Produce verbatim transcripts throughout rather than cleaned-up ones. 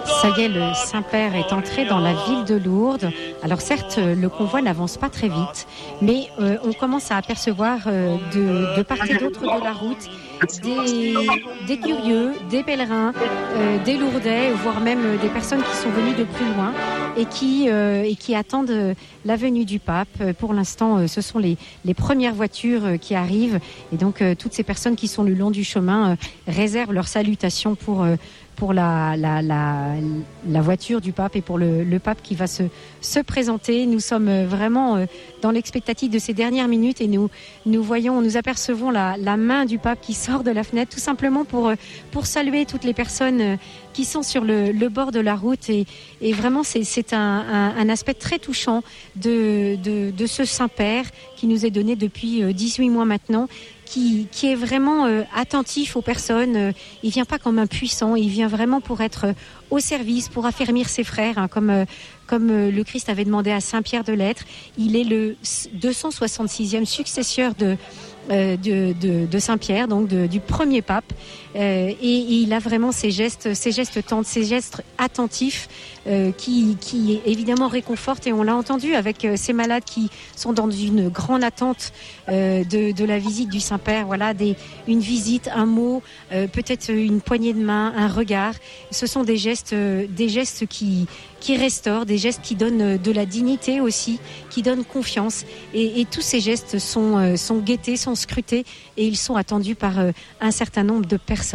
Ça y est, le Saint-Père est entré dans la ville de Lourdes. Alors certes, le convoi n'avance pas très vite, mais euh, on commence à apercevoir euh, de, de part et d'autre de la route des, des curieux, des pèlerins, euh, des Lourdais, voire même des personnes qui sont venues de plus loin et qui, euh, et qui attendent la venue du pape. Pour l'instant, euh, ce sont les, les premières voitures euh, qui arrivent et donc euh, toutes ces personnes qui sont le long du chemin euh, réservent leurs salutations pour... Euh, pour la, la, la, la voiture du pape et pour le, le pape qui va se, se présenter. Nous sommes vraiment dans l'expectative de ces dernières minutes et nous, nous voyons, nous apercevons la, la main du pape qui sort de la fenêtre tout simplement pour, pour saluer toutes les personnes qui sont sur le, le bord de la route et, et vraiment c'est, c'est un, un, un aspect très touchant de, de, de ce Saint-Père qui nous est donné depuis dix-huit mois maintenant. Qui, qui est vraiment euh, attentif aux personnes. Euh, il vient pas comme un puissant, il vient vraiment pour être euh, au service, pour affermir ses frères, hein, comme, euh, comme euh, le Christ avait demandé à Saint Pierre de l'être. Il est le deux cent soixante-sixième successeur de, euh, de, de, de Saint Pierre, donc de, du premier pape. Euh, et, et il a vraiment ces gestes, ces gestes tendres, ces gestes attentifs euh, qui, qui évidemment réconfortent. Et on l'a entendu avec euh, ces malades qui sont dans une grande attente euh, de, de la visite du Saint-Père. Voilà, des, une visite, un mot, euh, peut-être une poignée de main, un regard. Ce sont des gestes, euh, des gestes qui, qui restaurent, des gestes qui donnent de la dignité aussi, qui donnent confiance. Et, et tous ces gestes sont, euh, sont guettés, sont scrutés et ils sont attendus par euh, un certain nombre de personnes.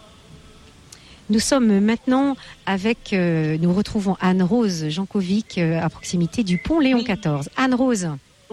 Nous sommes maintenant avec, euh, nous retrouvons Anne-Rose Jankovic euh, à proximité du pont Léon quatorze. Anne-Rose.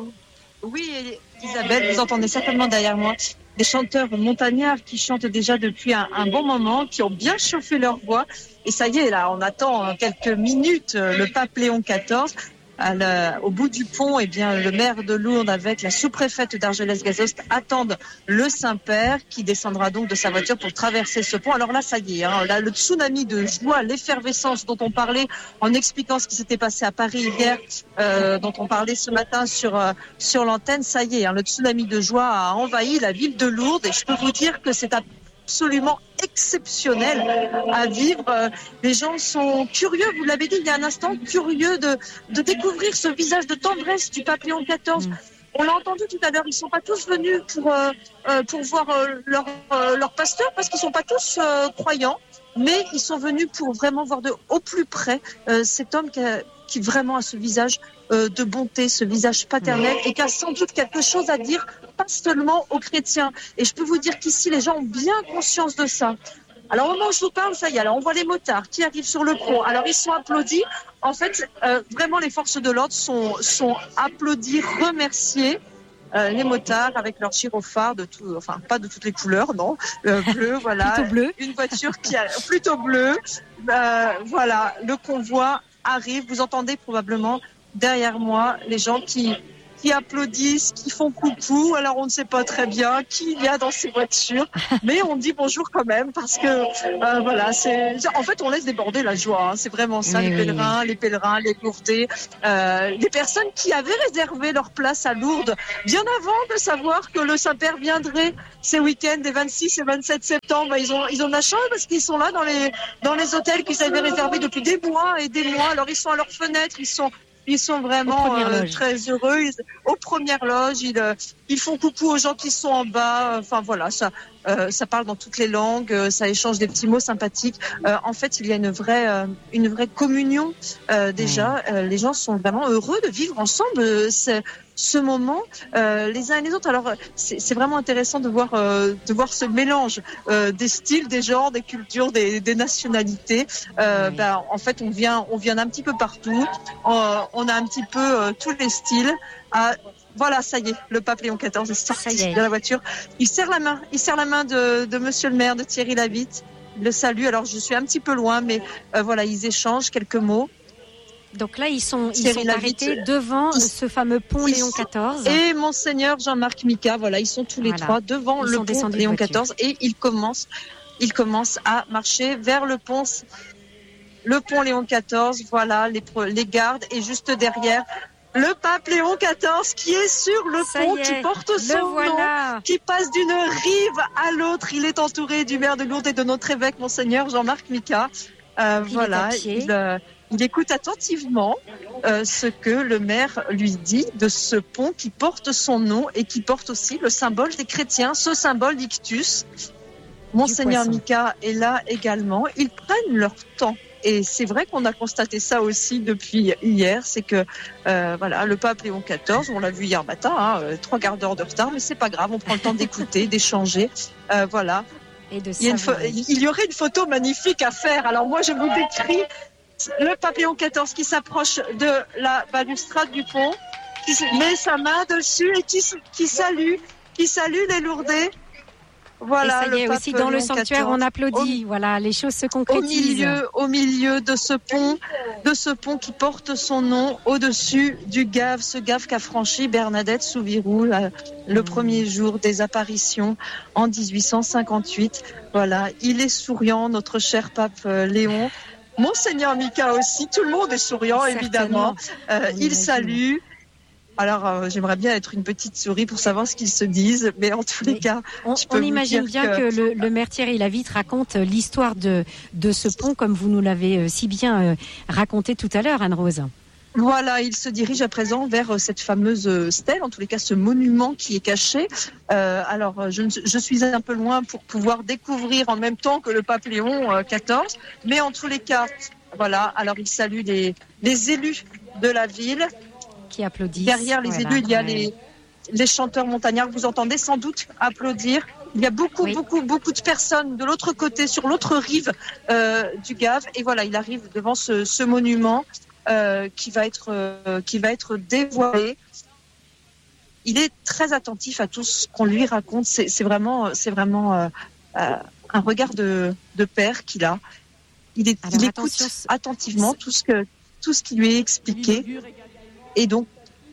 Oui, Isabelle, vous entendez certainement derrière moi des chanteurs montagnards qui chantent déjà depuis un, un bon moment, qui ont bien chauffé leur voix. Et ça y est, là, on attend quelques minutes le pape Léon quatorze. À la, au bout du pont, eh bien, le maire de Lourdes avec la sous-préfète d'Argelès-Gazost attendent le Saint-Père qui descendra donc de sa voiture pour traverser ce pont. Alors là, ça y est, hein, là, le tsunami de joie, l'effervescence dont on parlait en expliquant ce qui s'était passé à Paris hier, euh, dont on parlait ce matin sur, euh, sur l'antenne, ça y est, hein, le tsunami de joie a envahi la ville de Lourdes et je peux vous dire que c'est à absolument exceptionnel à vivre. Les gens sont curieux, vous l'avez dit il y a un instant, curieux de, de découvrir ce visage de tendresse du pape Léon quatorze. Mmh. On l'a entendu tout à l'heure, ils ne sont pas tous venus pour, euh, pour voir euh, leur, euh, leur pasteur parce qu'ils ne sont pas tous euh, croyants, mais ils sont venus pour vraiment voir de au plus près euh, cet homme qui, a, qui vraiment a ce visage euh, de bonté, ce visage paternel et qui a sans doute quelque chose à dire, pas seulement aux chrétiens. Et je peux vous dire qu'ici, les gens ont bien conscience de ça. Alors, au moment où je vous parle, ça y est, alors on voit les motards qui arrivent sur le pont. Alors, ils sont applaudis. En fait, euh, vraiment, les forces de l'ordre sont, sont applaudis, remerciés. Euh, les motards avec leurs gyrophares de tout, enfin pas de toutes les couleurs, non, euh, bleu, voilà, plutôt bleu. Une voiture qui a plutôt bleu, euh, voilà, le convoi arrive. Vous entendez probablement derrière moi les gens qui qui applaudissent, qui font coucou. Alors on ne sait pas très bien qui il y a dans ces voitures, mais on dit bonjour quand même parce que euh, voilà, c'est en fait on laisse déborder la joie. Hein. C'est vraiment ça, oui, les pèlerins, oui. les pèlerins, les Lourdais, euh, les personnes qui avaient réservé leur place à Lourdes bien avant de savoir que le Saint-Père viendrait ces week-ends des vingt-six et vingt-sept septembre. Ils ont ils ont de la chance parce qu'ils sont là dans les dans les hôtels qu'ils avaient réservés depuis des mois et des mois. Alors ils sont à leurs fenêtres, ils sont Ils sont vraiment euh, très heureux. Ils, aux premières loges, ils, euh, ils font coucou aux gens qui sont en bas. Enfin voilà, ça, euh, ça parle dans toutes les langues, euh, ça échange des petits mots sympathiques. Euh, en fait, il y a une vraie, euh, une vraie communion euh, déjà. Mmh. Euh, les gens sont vraiment heureux de vivre ensemble euh, ce, ce moment, euh, les uns et les autres. Alors, c'est, c'est vraiment intéressant de voir, euh, de voir ce mélange euh, des styles, des genres, des cultures, des, des nationalités. Euh, mmh. ben, en fait, on vient, on vient d'un petit peu partout. On, on a un petit peu euh, tous les styles. À, voilà, ça y est, le pape Léon quatorze est sorti de la voiture. Il serre la main, il serre la main de, de Monsieur le maire, de Thierry Lavitte. Il le salue. Alors, je suis un petit peu loin, mais euh, voilà, ils échangent quelques mots. Donc là, ils sont, ils sont arrêtés devant ils, ce fameux pont Léon quatorze. Et Monseigneur Jean-Marc Mika, voilà, ils sont tous les voilà. trois devant ils le pont Léon quatorze et ils commencent, ils commencent à marcher vers le pont, le pont Léon quatorze. Voilà, les, les gardes et juste derrière, le pape Léon quatorze qui est sur le Ça pont, qui porte son voilà. nom, qui passe d'une rive à l'autre. Il est entouré du maire de Lourdes et de notre évêque, Monseigneur Jean-Marc Mika. Euh, voilà, il, euh, il écoute attentivement euh, ce que le maire lui dit de ce pont qui porte son nom et qui porte aussi le symbole des chrétiens, ce symbole d'Ictus. Monseigneur Mika est là également. Ils prennent leur temps. Et c'est vrai qu'on a constaté ça aussi depuis hier, c'est que euh, voilà, le pape Léon quatorze, on l'a vu hier matin, hein, trois quarts d'heure de retard, mais c'est pas grave, on prend le temps d'écouter, d'échanger, euh, voilà. Et de il, y a une fo- il y aurait une photo magnifique à faire. Alors moi, je vous décris le pape Léon quatorze qui s'approche de la balustrade du pont, qui met sa main dessus et qui, qui salue, qui salue les Lourdais. Voilà, et ça y est, aussi dans le sanctuaire, on applaudit. Au, voilà, les choses se concrétisent. Au milieu, au milieu de ce pont, de ce pont qui porte son nom au-dessus du gave, ce gave qu'a franchi Bernadette Soubirous le mmh. premier jour des apparitions en dix-huit cent cinquante-huit. Voilà, il est souriant, notre cher pape euh, Léon. Monseigneur Mika aussi, tout le monde est souriant, certainement. Évidemment. Euh, il salue. Alors, euh, j'aimerais bien être une petite souris pour savoir ce qu'ils se disent, mais en tous mais les cas, on, je peux on imagine bien que, que le, le maire Thierry Lavitte raconte l'histoire de, de ce pont, comme vous nous l'avez si bien euh, raconté tout à l'heure, Anne-Rose. Voilà, il se dirige à présent vers cette fameuse stèle, en tous les cas ce monument qui est caché. Euh, alors, je, je suis un peu loin pour pouvoir découvrir en même temps que le pape Léon quatorze, mais en tous les cas, voilà, alors il salue les, les élus de la ville. Qui applaudissent. Derrière les voilà, élus, il y a ouais. les, les chanteurs montagnards que vous entendez sans doute applaudir. Il y a beaucoup, oui. beaucoup, beaucoup de personnes de l'autre côté, sur l'autre rive euh, du Gave. Et voilà, il arrive devant ce, ce monument euh, qui va être, euh, qui va être dévoilé. Il est très attentif à tout ce qu'on lui raconte. C'est, c'est vraiment, c'est vraiment euh, euh, un regard de, de père qu'il a. Il, est, Alors, il écoute attention, attentivement tout ce, que, tout ce qui lui est expliqué. Et donc,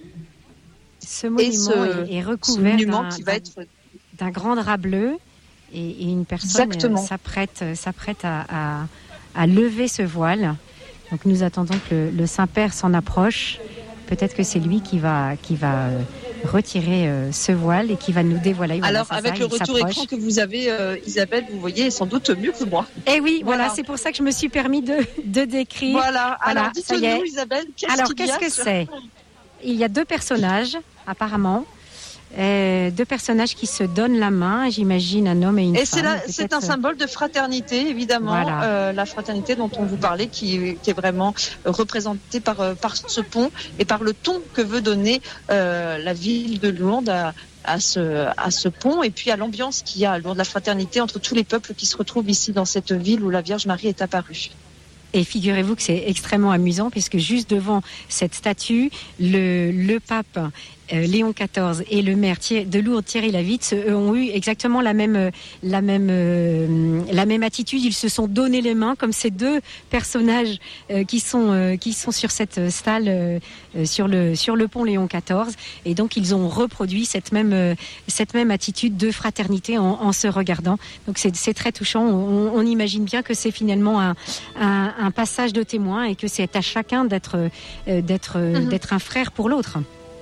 ce monument ce, est recouvert monument d'un, qui va être... d'un grand drap bleu et, et une personne Exactement. s'apprête, s'apprête à, à, à lever ce voile. Donc nous attendons que le, le Saint-Père s'en approche. Peut-être que c'est lui qui va, qui va retirer ce voile et qui va nous dévoiler. Voilà, alors avec ça, le retour s'approche. écran que vous avez, euh, Isabelle, vous voyez sans doute mieux que moi. Eh oui, voilà, voilà c'est pour ça que je me suis permis de, de décrire. Voilà, voilà alors dites-nous Isabelle, qu'est-ce alors, qu'il qu'est-ce y a que sur... c'est ? Il y a deux personnages, apparemment. Euh, deux personnages qui se donnent la main, j'imagine un homme et une et femme. Et c'est, c'est un symbole de fraternité, évidemment, voilà. euh, la fraternité dont on vous parlait, qui, qui est vraiment représentée par, par ce pont et par le ton que veut donner euh, la ville de Lourdes à, à, ce, à ce pont, et puis à l'ambiance qu'il y a, lors de la fraternité entre tous les peuples qui se retrouvent ici dans cette ville où la Vierge Marie est apparue. Et figurez-vous que c'est extrêmement amusant puisque juste devant cette statue, le, le pape euh, Léon quatorze et le maire de Lourdes Thierry Lavitte eux, ont eu exactement la même, la, même, euh, la même attitude. Ils se sont donné les mains comme ces deux personnages euh, qui, sont, euh, qui sont sur cette stalle, euh, sur, le, sur le pont Léon quatorze. Et donc ils ont reproduit cette même, euh, cette même attitude de fraternité en, en se regardant. Donc c'est, c'est très touchant. On, on imagine bien que c'est finalement un, un, un passage de témoin et que c'est à chacun d'être, euh, d'être, mmh. d'être un frère pour l'autre.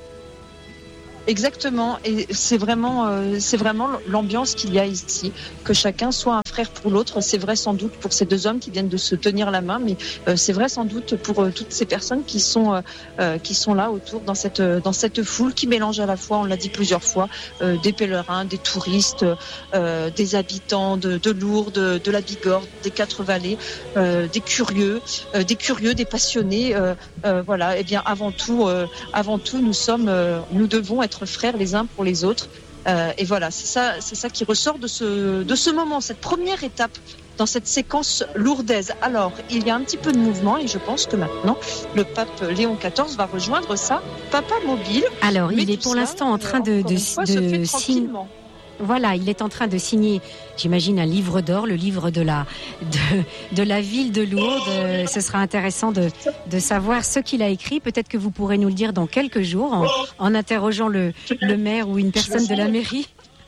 Exactement, et c'est vraiment, euh, c'est vraiment l'ambiance qu'il y a ici, que chacun soit un frère pour l'autre. C'est vrai sans doute pour ces deux hommes qui viennent de se tenir la main, mais euh, c'est vrai sans doute pour euh, toutes ces personnes qui sont, euh, qui sont là autour dans cette, dans cette foule qui mélange à la fois, on l'a dit plusieurs fois, euh, des pèlerins, des touristes, euh, des habitants de, de Lourdes, de la Bigorre, des Quatre-Vallées, euh, des curieux, euh, des curieux, des passionnés. Euh, euh, voilà, et bien avant tout, euh, avant tout, nous sommes, euh, nous devons être frères les uns pour les autres, euh, et voilà, c'est ça, c'est ça qui ressort de ce, de ce moment, cette première étape dans cette séquence lourdaise. Alors, il y a un petit peu de mouvement et je pense que maintenant, le pape Léon quatorze va rejoindre sa papa mobile. Alors, il est pour l'instant en train de, de, fois, de, de signer. Voilà, il est en train de signer, j'imagine, un livre d'or, le livre de la, de, de la ville de Lourdes. Euh, ce sera intéressant de, de savoir ce qu'il a écrit. Peut-être que vous pourrez nous le dire dans quelques jours en, en interrogeant le, le maire ou une personne de la mairie.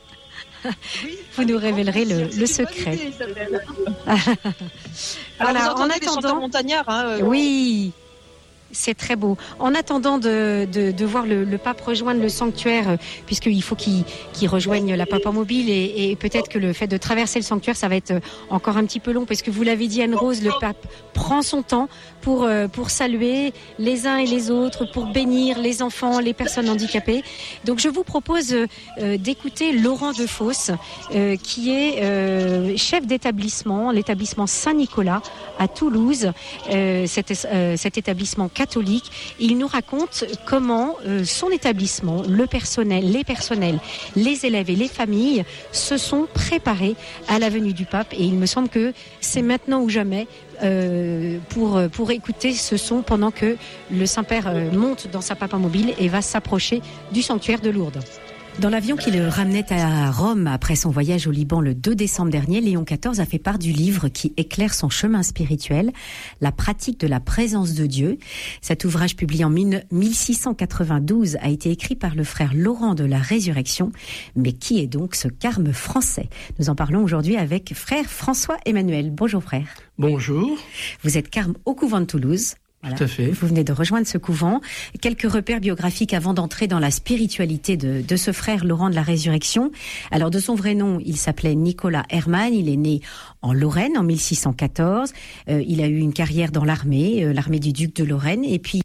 Vous nous révélerez le, le secret. Alors, voilà, vous entendez en attendant, les chanteurs montagnards, hein, euh, oui. c'est très beau. En attendant de, de, de voir le, le pape rejoindre le sanctuaire, euh, puisqu'il faut qu'il, qu'il rejoigne la Papamobile et, et peut-être que le fait de traverser le sanctuaire, ça va être encore un petit peu long, parce que vous l'avez dit, Anne-Rose, le pape prend son temps pour, euh, pour saluer les uns et les autres, pour bénir les enfants, les personnes handicapées. Donc je vous propose euh, d'écouter Laurent Defosse, euh, qui est euh, chef d'établissement, l'établissement Saint-Nicolas à Toulouse, euh, cet, euh, cet établissement catholique. Il nous raconte comment euh, son établissement, le personnel, les personnels, les élèves et les familles se sont préparés à la venue du pape. Et il me semble que c'est maintenant ou jamais euh, pour, pour écouter ce son pendant que le Saint-Père euh, monte dans sa Papamobile et va s'approcher du sanctuaire de Lourdes. Dans l'avion qui le ramenait à Rome après son voyage au Liban le deux décembre dernier, Léon quatorze a fait part du livre qui éclaire son chemin spirituel, La pratique de la présence de Dieu. Cet ouvrage publié en mille six cent quatre-vingt-douze a été écrit par le frère Laurent de la Résurrection. Mais qui est donc ce carme français ? Nous en parlons aujourd'hui avec frère François Emmanuel. Bonjour frère. Bonjour. Vous êtes carme au couvent de Toulouse. Voilà. Tout à fait. Vous venez de rejoindre ce couvent. Quelques repères biographiques avant d'entrer dans la spiritualité de, de ce frère Laurent de la Résurrection. Alors, de son vrai nom, il s'appelait Nicolas Hermann. Il est né en Lorraine en mille six cent quatorze. Euh, il a eu une carrière dans l'armée, euh, l'armée du duc de Lorraine. Et puis,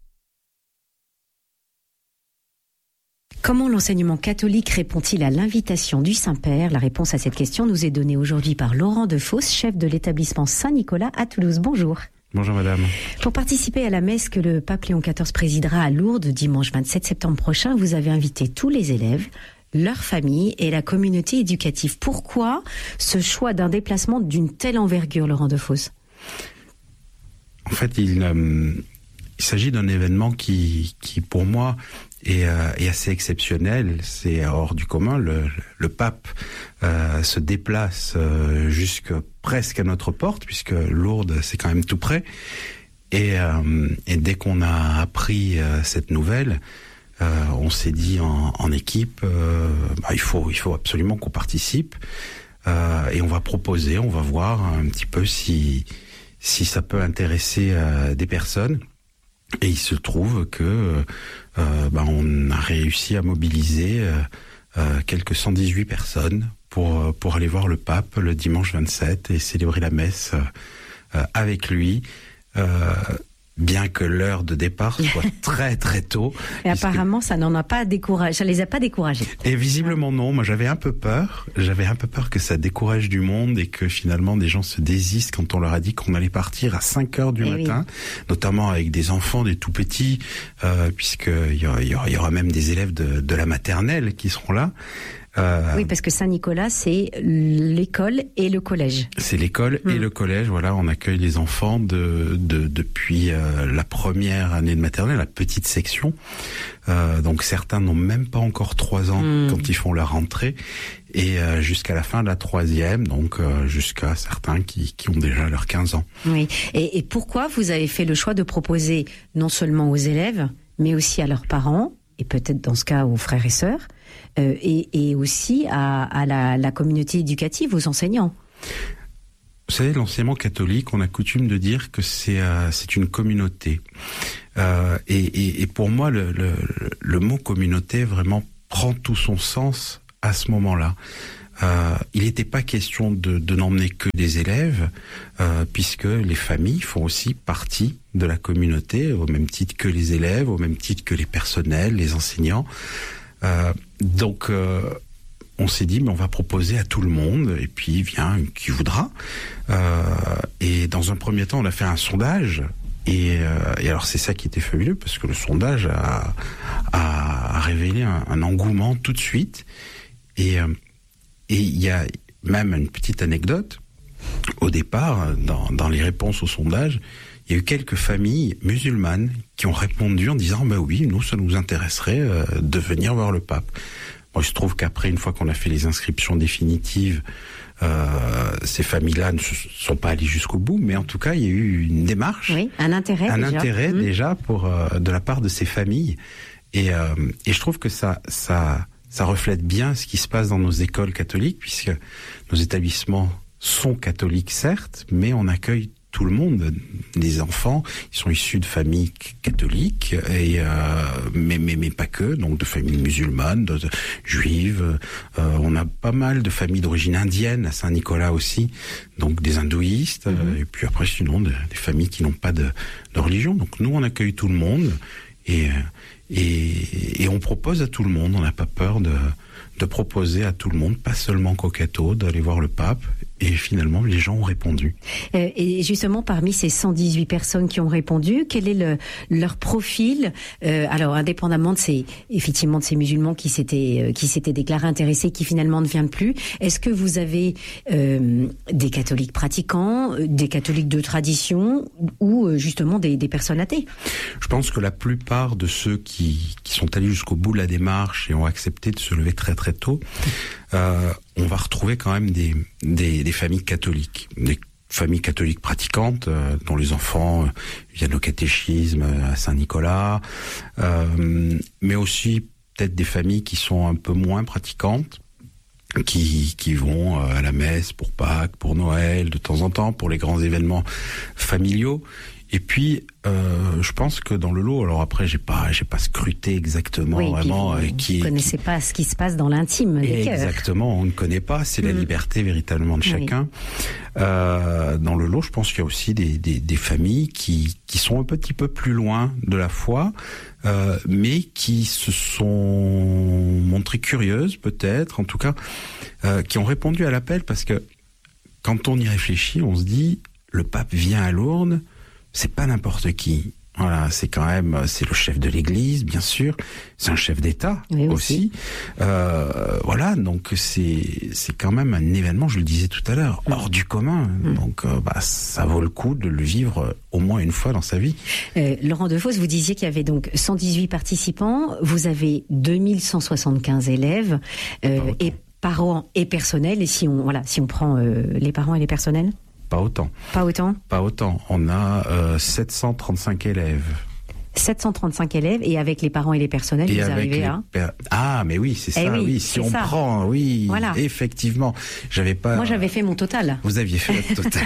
comment l'enseignement catholique répond-il à l'invitation du Saint-Père ? La réponse à cette question nous est donnée aujourd'hui par Laurent Defosse, chef de l'établissement Saint-Nicolas à Toulouse. Bonjour. Bonjour madame. Pour participer à la messe que le pape Léon quatorze présidera à Lourdes dimanche vingt-sept septembre prochain, vous avez invité tous les élèves, leurs familles et la communauté éducative. Pourquoi ce choix d'un déplacement d'une telle envergure, Laurent Defosse ? En fait, il, euh, il s'agit d'un événement qui, qui pour moi, est, euh, est assez exceptionnel. C'est hors du commun. Le, le pape euh, se déplace euh, jusque presque à notre porte, puisque Lourdes, c'est quand même tout près. Et, euh, et dès qu'on a appris euh, cette nouvelle, euh, on s'est dit en, en équipe, euh, bah, il faut, il faut absolument qu'on participe. Euh, et on va proposer, on va voir un petit peu si, si ça peut intéresser euh, des personnes. Et il se trouve que euh, bah, on a réussi à mobiliser euh, euh, quelques cent dix-huit personnes pour pour aller voir le pape le dimanche vingt-sept et célébrer la messe euh, avec lui. Euh, bien que l'heure de départ soit très très tôt. Et apparemment, ça n'en a pas découragé, ça les a pas découragés. Et visiblement non. Moi, j'avais un peu peur. J'avais un peu peur que ça décourage du monde et que finalement des gens se désistent quand on leur a dit qu'on allait partir à cinq heures du et matin, oui. Notamment avec des enfants, des tout petits, euh, puisque il y aura, y aura, y aura même des élèves de, de la maternelle qui seront là. Euh, oui, parce que Saint-Nicolas, c'est l'école et le collège. C'est l'école mmh. et le collège. Voilà, on accueille les enfants de, de depuis euh, la première année de maternelle, la petite section. Euh, donc certains n'ont même pas encore trois ans mmh. quand ils font leur rentrée, et euh, jusqu'à la fin de la troisième, donc euh, jusqu'à certains qui, qui ont déjà leurs quinze ans. Oui. Et, et pourquoi vous avez fait le choix de proposer non seulement aux élèves, mais aussi à leurs parents, et peut-être dans ce cas aux frères et sœurs, Euh, et, et aussi à, à la, la communauté éducative, aux enseignants. Vous savez, l'enseignement catholique, on a coutume de dire que c'est, euh, c'est une communauté. Euh, et, et, et pour moi, le, le, le mot communauté vraiment prend tout son sens à ce moment-là. Euh, il n'était pas question de, de n'emmener que des élèves, euh, puisque les familles font aussi partie de la communauté, au même titre que les élèves, au même titre que les personnels, les enseignants. Euh, donc, euh, on s'est dit, mais on va proposer à tout le monde, et puis vient qui voudra. Euh, et dans un premier temps, on a fait un sondage, et, euh, et alors c'est ça qui était fabuleux, parce que le sondage a, a, a révélé un, un engouement tout de suite. Et euh, et il y a même une petite anecdote. Au départ, dans, dans les réponses au sondage, il y a eu quelques familles musulmanes qui ont répondu en disant bah oui, nous ça nous intéresserait euh, de venir voir le pape. Moi, il se trouve qu'après, une fois qu'on a fait les inscriptions définitives, euh, ces familles-là ne sont pas allées jusqu'au bout, mais en tout cas, il y a eu une démarche, oui, un intérêt, un déjà. intérêt mmh. déjà pour euh, de la part de ces familles. Et, euh, et je trouve que ça, ça, ça reflète bien ce qui se passe dans nos écoles catholiques, puisque nos établissements sont catholiques, certes, mais on accueille tout le monde, des enfants, ils sont issus de familles catholiques, et euh, mais, mais mais pas que, donc de familles musulmanes, de, de juives. Euh, on a pas mal de familles d'origine indienne à Saint-Nicolas aussi, donc des hindouistes. Mmh. euh, et puis après, sinon, de, des familles qui n'ont pas de, de religion. Donc nous, on accueille tout le monde et et, et on propose à tout le monde. On n'a pas peur de de proposer à tout le monde, pas seulement qu'aux cathos, d'aller voir le pape. Et finalement, les gens ont répondu. Euh, et justement, parmi ces cent dix-huit personnes qui ont répondu, quel est le, leur profil? euh, Alors, indépendamment de ces, effectivement, de ces musulmans qui s'étaient, euh, qui s'étaient déclarés intéressés, qui finalement ne viennent plus, est-ce que vous avez euh, des catholiques pratiquants, des catholiques de tradition, ou euh, justement des, des personnes athées? Je pense que la plupart de ceux qui, qui sont allés jusqu'au bout de la démarche et ont accepté de se lever très très tôt, euh, on va retrouver quand même des, des, des familles catholiques, des familles catholiques pratiquantes, euh, dont les enfants euh, viennent au catéchisme à Saint-Nicolas, euh, mais aussi peut-être des familles qui sont un peu moins pratiquantes, qui, qui vont euh, à la messe pour Pâques, pour Noël, de temps en temps, pour les grands événements familiaux. Et puis, euh, je pense que dans le lot, alors après, j'ai pas, j'ai pas scruté exactement oui, vraiment vous, euh, qui. Vous connaissez qui... pas ce qui se passe dans l'intime des cœurs. Exactement, on ne connaît pas. C'est mmh. la liberté véritablement de chacun. Oui. Euh, dans le lot, je pense qu'il y a aussi des, des, des familles qui, qui sont un petit peu plus loin de la foi, euh, mais qui se sont montrées curieuses, peut-être, en tout cas, euh, qui ont répondu à l'appel, parce que quand on y réfléchit, on se dit, le pape vient à Lourdes. C'est pas n'importe qui. Voilà, c'est quand même, c'est le chef de l'Église, bien sûr. C'est un chef d'État oui, aussi. aussi. Euh, voilà, donc c'est c'est quand même un événement, je le disais tout à l'heure, hors du commun. Mmh. Donc euh, bah ça vaut le coup de le vivre au moins une fois dans sa vie. Euh, Laurent Defosse, vous disiez qu'il y avait donc cent dix-huit participants. Vous avez deux mille cent soixante-quinze élèves euh, et parents et personnels. Et si on voilà, si on prend euh, les parents et les personnels. Pas autant. Pas autant Pas autant. On a euh, sept cent trente-cinq élèves. sept cent trente-cinq élèves, et avec les parents et les personnels, et vous arrivez à... Per... Ah, mais oui, c'est ça, eh oui, oui. Si on ça. prend, oui, voilà. Effectivement. J'avais pas... Moi, j'avais fait mon total. Vous aviez fait votre total.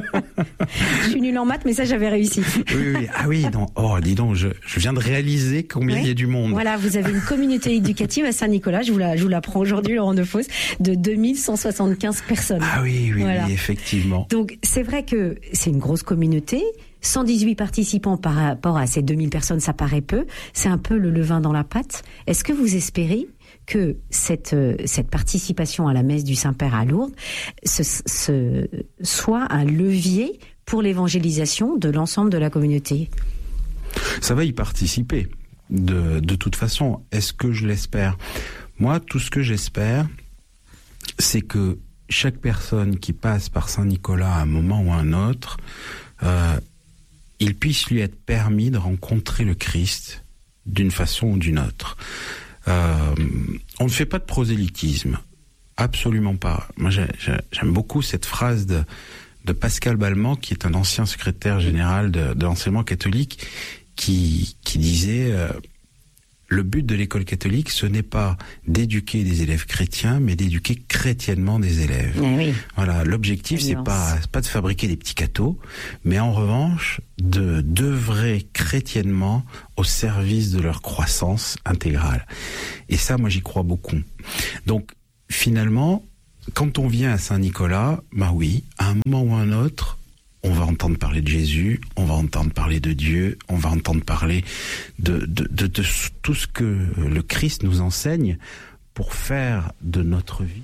Je suis nulle en maths, mais ça, j'avais réussi. Oui, oui. Ah oui, non. Oh, dis donc, je, je viens de réaliser combien oui. il y a du monde. Voilà, vous avez une communauté éducative à Saint-Nicolas, je vous la, je vous la prends aujourd'hui, Laurent Defosse, de deux mille cent soixante-quinze personnes. Ah oui, oui, voilà. oui, effectivement. Donc, c'est vrai que c'est une grosse communauté. cent dix-huit participants par rapport à ces deux mille personnes, ça paraît peu. C'est un peu le levain dans la pâte. Est-ce que vous espérez que cette, euh, cette participation à la messe du Saint-Père à Lourdes ce, ce, soit un levier pour l'évangélisation de l'ensemble de la communauté? Ça va y participer, de, de toute façon. Est-ce que je l'espère? Moi, tout ce que j'espère, c'est que chaque personne qui passe par Saint-Nicolas à un moment ou à un autre, euh, il puisse lui être permis de rencontrer le Christ d'une façon ou d'une autre. Euh, on ne fait pas de prosélytisme, absolument pas. Moi, j'ai, j'ai, j'aime beaucoup cette phrase de, de Pascal Balmont, qui est un ancien secrétaire général de, de l'enseignement catholique, qui, qui disait euh, le but de l'école catholique, ce n'est pas d'éduquer des élèves chrétiens, mais d'éduquer chrétiennement des élèves. Oui. Voilà, l'objectif, c'est pas, c'est pas de fabriquer des petits cathos, mais en revanche, de d'œuvrer chrétiennement au service de leur croissance intégrale. Et ça, moi, j'y crois beaucoup. Donc, finalement, quand on vient à Saint-Nicolas, bah oui, à un moment ou à un autre, on va entendre parler de Jésus, on va entendre parler de Dieu, on va entendre parler de, de, de, de tout ce que le Christ nous enseigne pour faire de notre vie.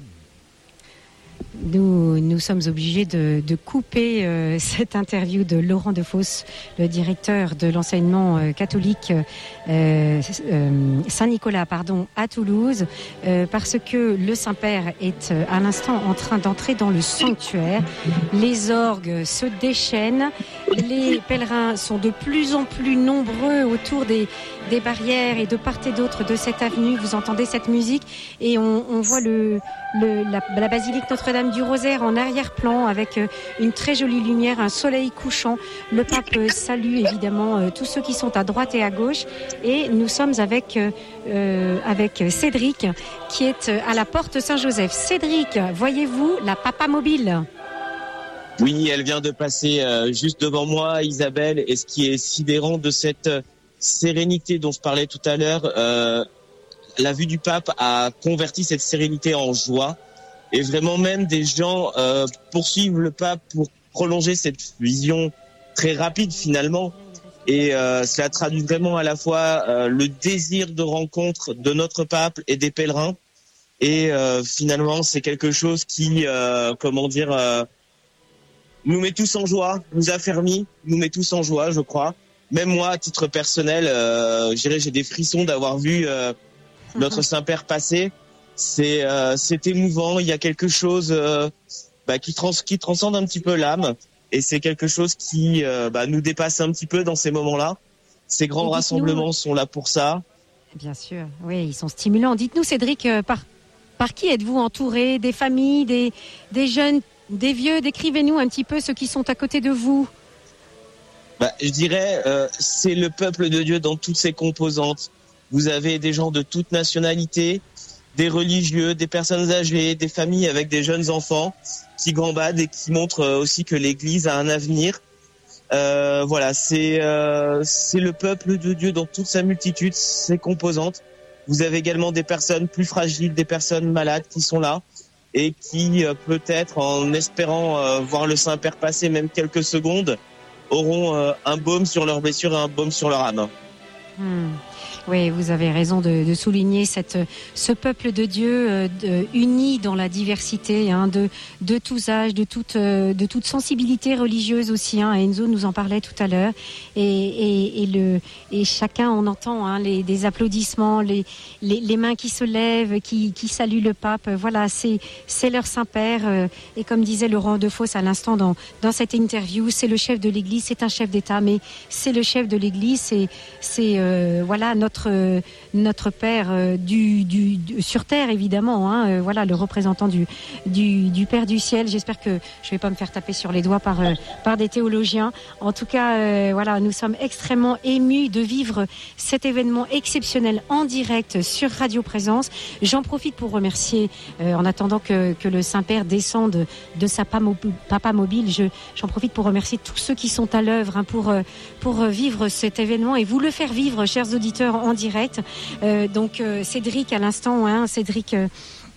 Nous, nous sommes obligés de, de couper euh, cette interview de Laurent Defosse, le directeur de l'enseignement euh, catholique euh, euh, Saint-Nicolas, pardon, à Toulouse, euh, parce que le Saint-Père est euh, à l'instant en train d'entrer dans le sanctuaire. Les orgues se déchaînent, les pèlerins sont de plus en plus nombreux autour des, des barrières et de part et d'autre de cette avenue. Vous entendez cette musique et on, on voit le, le, la, la basilique Notre-Dame du Rosaire en arrière-plan avec une très jolie lumière, un soleil couchant. Le pape salue évidemment tous ceux qui sont à droite et à gauche, et nous sommes avec euh, avec Cédric qui est à la porte Saint-Joseph. Cédric, voyez-vous la papa mobile? Oui, elle vient de passer euh, juste devant moi, Isabelle, et ce qui est sidérant de cette euh, sérénité dont je parlais tout à l'heure, euh, la vue du pape a converti cette sérénité en joie, et vraiment même des gens euh, poursuivent le pape pour prolonger cette vision très rapide finalement, et euh, cela traduit vraiment à la fois euh, le désir de rencontre de notre pape et des pèlerins, et euh, finalement c'est quelque chose qui, euh, comment dire, euh, nous met tous en joie, nous affermit, nous met tous en joie, je crois. Même moi, à titre personnel, euh, je dirais, j'ai des frissons d'avoir vu euh, notre Saint-Père passer. C'est, euh, c'est émouvant. Il y a quelque chose euh, bah, qui, trans, qui transcende un petit peu l'âme, et c'est quelque chose qui euh, bah, nous dépasse un petit peu dans ces moments-là. Ces grands rassemblements sont là pour ça. Bien sûr, oui, ils sont stimulants. Dites-nous, Cédric, euh, par par qui êtes-vous entouré? Des familles, des des jeunes, des vieux? Décrivez-nous un petit peu ceux qui sont à côté de vous. Bah, je dirais, euh, c'est le peuple de Dieu dans toutes ses composantes. Vous avez des gens de toutes nationalités, des religieux, des personnes âgées, des familles avec des jeunes enfants qui gambadent et qui montrent aussi que l'Église a un avenir. Euh, voilà, c'est euh, c'est le peuple de Dieu dans toute sa multitude, ses composantes. Vous avez également des personnes plus fragiles, des personnes malades qui sont là et qui euh, peut-être, en espérant euh, voir le Saint-Père passer même quelques secondes, auront euh, un baume sur leurs blessures et un baume sur leur âme. Hmm. Oui, vous avez raison de, de souligner cette, ce peuple de Dieu euh, de, uni dans la diversité, hein, de, de tous âges, de toute, euh, de toute sensibilité religieuse aussi. Hein. Enzo nous en parlait tout à l'heure. Et, et, et, le, et chacun, on entend hein, les, des applaudissements, les, les, les mains qui se lèvent, qui, qui saluent le pape. Voilà, c'est, c'est leur Saint-Père. Euh, et comme disait Laurent Defosse à l'instant dans, dans cette interview, c'est le chef de l'Église, c'est un chef d'État, mais c'est le chef de l'Église, c'est, c'est euh, voilà, notre Notre, notre Père euh, du, du, du, sur terre évidemment, hein, euh, voilà le représentant du, du, du Père du ciel. J'espère que je vais pas me faire taper sur les doigts par, euh, par des théologiens. En tout cas, euh, voilà, nous sommes extrêmement émus de vivre cet événement exceptionnel en direct sur Radio Présence. J'en profite pour remercier, euh, en attendant que, que le Saint-Père descende de sa papa mobile, je, j'en profite pour remercier tous ceux qui sont à l'œuvre hein, pour, pour vivre cet événement et vous le faire vivre, chers auditeurs, en direct. Euh, donc euh, Cédric à l'instant, hein, Cédric euh,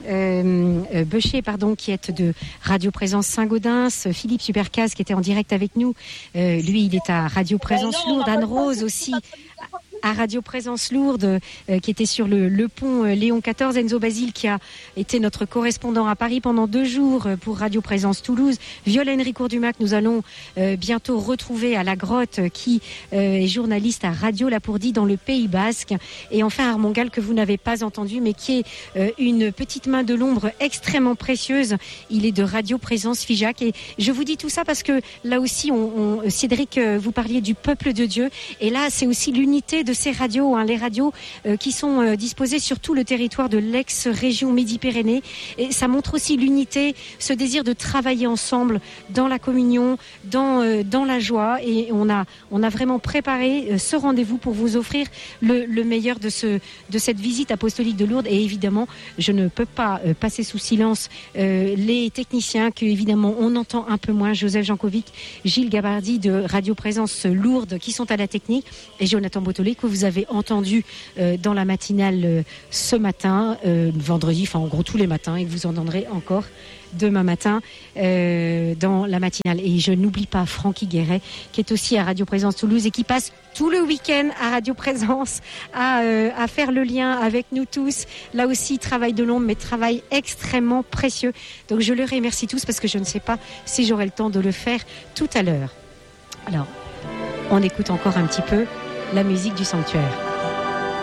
euh, Beucher, pardon, qui est de Radio Présence Saint-Gaudens, Philippe Supercaz qui était en direct avec nous. Euh, lui, il est à Radio Présence Lourdes, Anne Rose aussi à Radio Présence Lourdes, euh, qui était sur le, le pont euh, Léon quatorze, Enzo Basile qui a été notre correspondant à Paris pendant deux jours euh, pour Radio Présence Toulouse, Violaine Ricourt-Dumas que nous allons euh, bientôt retrouver à la Grotte, euh, qui euh, est journaliste à Radio Lapourdie dans le Pays Basque, et enfin Armand Gall que vous n'avez pas entendu mais qui est euh, une petite main de l'ombre extrêmement précieuse. Il est de Radio Présence Figeac, et je vous dis tout ça parce que là aussi on, on, Cédric, euh, vous parliez du peuple de Dieu, et là c'est aussi l'unité de ces radios, hein, les radios euh, qui sont euh, disposées sur tout le territoire de l'ex-région Midi-Pyrénées. Et ça montre aussi l'unité, ce désir de travailler ensemble dans la communion, dans euh, dans la joie. Et on a on a vraiment préparé euh, ce rendez-vous pour vous offrir le, le meilleur de ce de cette visite apostolique de Lourdes. Et évidemment, je ne peux pas euh, passer sous silence euh, les techniciens que évidemment on entend un peu moins, Joseph Jankovic, Gilles Gabardi de Radio Présence Lourdes qui sont à la technique, et Jonathan Bottolé que vous avez entendu euh, dans la matinale euh, ce matin, euh, vendredi, enfin en gros tous les matins, et que vous entendrez encore demain matin euh, dans la matinale. Et je n'oublie pas Francky Guéret qui est aussi à Radio Présence Toulouse et qui passe tout le week-end à Radio Présence à, euh, à faire le lien avec nous tous. Là aussi, travail de l'ombre, mais travail extrêmement précieux. Donc je le remercie tous parce que je ne sais pas si j'aurai le temps de le faire tout à l'heure. Alors, on écoute encore un petit peu la musique du sanctuaire.